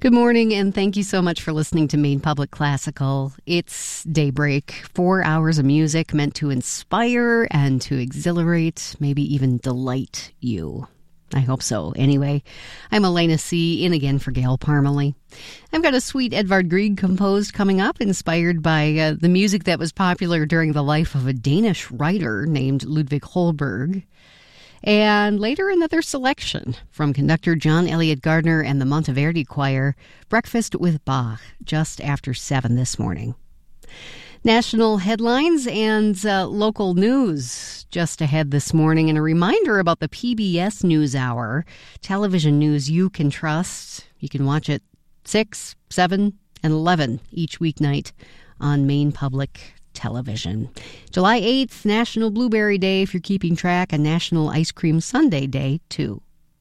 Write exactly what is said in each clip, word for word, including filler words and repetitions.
Good morning, and thank you so much for listening to Maine Public Classical. It's Daybreak, four hours of music meant to inspire and to exhilarate, maybe even delight you. I hope so. Anyway, I'm Elena C., in again for Gail Parmalee. I've got a sweet Edvard Grieg composed coming up, inspired by uh, the music that was popular during the life of a Danish writer named Ludvig Holberg. And later, another selection from conductor John Elliott Gardner and the Monteverdi Choir, Breakfast with Bach, just after seven this morning. National headlines and uh, local news just ahead this morning, and a reminder about the P B S NewsHour, television news you can trust. You can watch it six, seven, and eleven each weeknight on Maine Public Television. July eighth, National Blueberry Day, if you're keeping track, and National Ice Cream Sundae Day, too.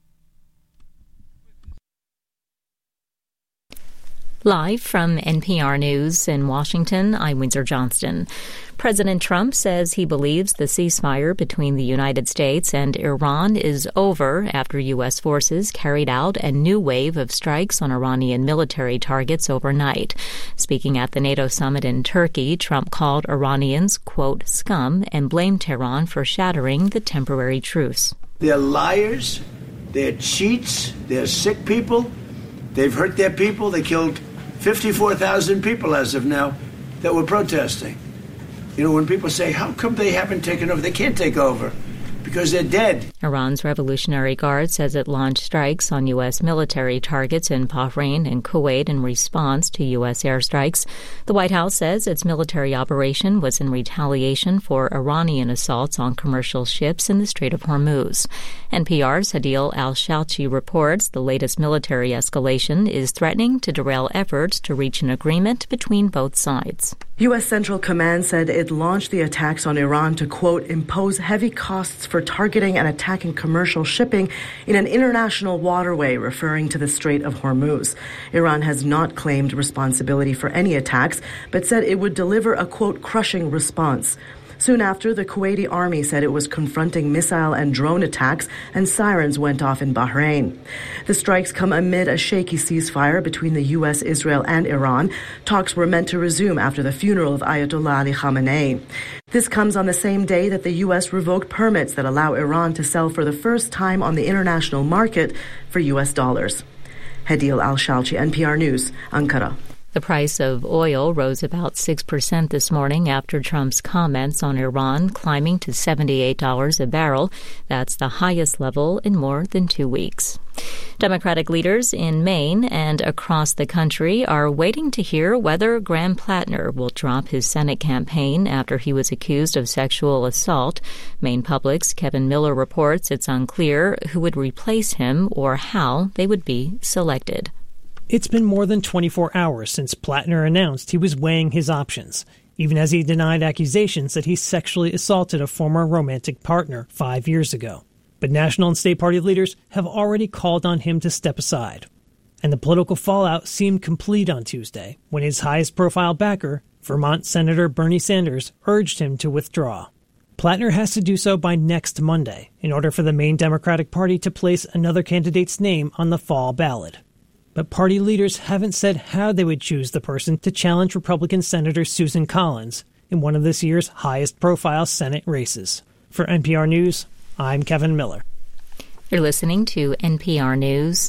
Live from N P R News in Washington, I'm Windsor Johnston. President Trump says he believes the ceasefire between the United States and Iran is over after U S forces carried out a new wave of strikes on Iranian military targets overnight. Speaking at the NATO summit in Turkey, Trump called Iranians, quote, scum, and blamed Tehran for shattering the temporary truce. They're liars, they're cheats, they're sick people, they've hurt their people, they killed fifty-four thousand people as of now that were protesting. You know, when people say, how come they haven't taken over? They can't take over because they're dead. Iran's Revolutionary Guard says it launched strikes on U S military targets in Bahrain and Kuwait in response to U S airstrikes. The White House says its military operation was in retaliation for Iranian assaults on commercial ships in the Strait of Hormuz. N P R's Hadil Al-Shalchi reports the latest military escalation is threatening to derail efforts to reach an agreement between both sides. U S Central Command said it launched the attacks on Iran to, quote, impose heavy costs for targeting and attacking commercial shipping in an international waterway, referring to the Strait of Hormuz. Iran has not claimed responsibility for any attacks, but said it would deliver a, quote, crushing response. Soon after, the Kuwaiti army said it was confronting missile and drone attacks, and sirens went off in Bahrain. The strikes come amid a shaky ceasefire between the U S, Israel, and Iran. Talks were meant to resume after the funeral of Ayatollah Ali Khamenei. This comes on the same day that the U S revoked permits that allow Iran to sell for the first time on the international market for U S dollars. Hadil Al-Shalchi, N P R News, Ankara. The price of oil rose about six percent this morning after Trump's comments on Iran, climbing to seventy-eight dollars a barrel. That's the highest level in more than two weeks. Democratic leaders in Maine and across the country are waiting to hear whether Graham Plattner will drop his Senate campaign after he was accused of sexual assault. Maine Public's Kevin Miller reports it's unclear who would replace him or how they would be selected. It's been more than twenty-four hours since Plattner announced he was weighing his options, even as he denied accusations that he sexually assaulted a former romantic partner five years ago. But national and state party leaders have already called on him to step aside. And the political fallout seemed complete on Tuesday when his highest-profile backer, Vermont Senator Bernie Sanders, urged him to withdraw. Plattner has to do so by next Monday in order for the Maine Democratic Party to place another candidate's name on the fall ballot. But party leaders haven't said how they would choose the person to challenge Republican Senator Susan Collins in one of this year's highest-profile Senate races. For N P R News, I'm Kevin Miller. You're listening to N P R News.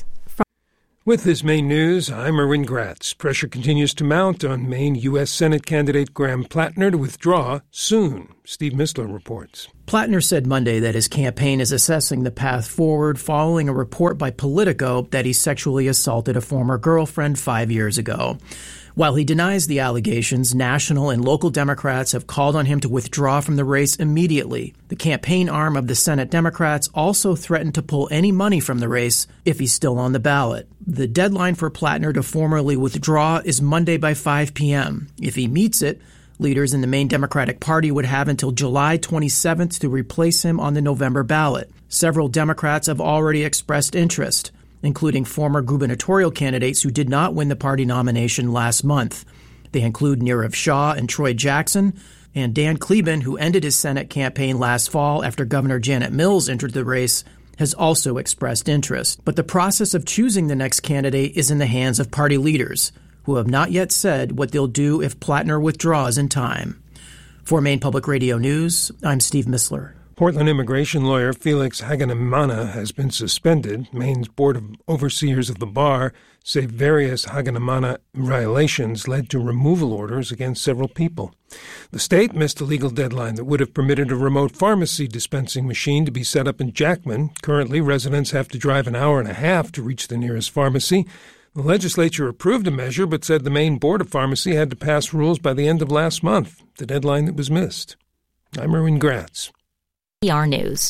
With this Maine news, I'm Erwin Gratz. Pressure continues to mount on Maine U S. Senate candidate Graham Plattner to withdraw soon. Steve Mistler reports. Plattner said Monday that his campaign is assessing the path forward following a report by Politico that he sexually assaulted a former girlfriend five years ago. While he denies the allegations, national and local Democrats have called on him to withdraw from the race immediately. The campaign arm of the Senate Democrats also threatened to pull any money from the race if he's still on the ballot. The deadline for Plattner to formally withdraw is Monday by five p.m. If he meets it, leaders in the Maine Democratic Party would have until July twenty-seventh to replace him on the November ballot. Several Democrats have already expressed interest, including former gubernatorial candidates who did not win the party nomination last month. They include Nirav Shah and Troy Jackson, and Dan Kleben, who ended his Senate campaign last fall after Governor Janet Mills entered the race, has also expressed interest. But the process of choosing the next candidate is in the hands of party leaders, who have not yet said what they'll do if Plattner withdraws in time. For Maine Public Radio News, I'm Steve Missler. Portland immigration lawyer Felix Hagenamana has been suspended. Maine's Board of Overseers of the Bar say various Hagenamana violations led to removal orders against several people. The state missed a legal deadline that would have permitted a remote pharmacy dispensing machine to be set up in Jackman. Currently, residents have to drive an hour and a half to reach the nearest pharmacy. The legislature approved a measure but said the Maine Board of Pharmacy had to pass rules by the end of last month, the deadline that was missed. I'm Erwin Gratz. N P R News.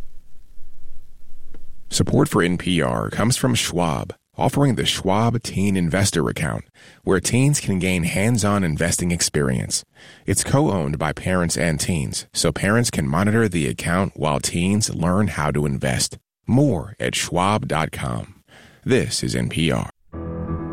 Support for N P R comes from Schwab, offering the Schwab Teen Investor Account, where teens can gain hands-on investing experience. It's co-owned by parents and teens, so parents can monitor the account while teens learn how to invest. More at schwab dot com. This is N P R.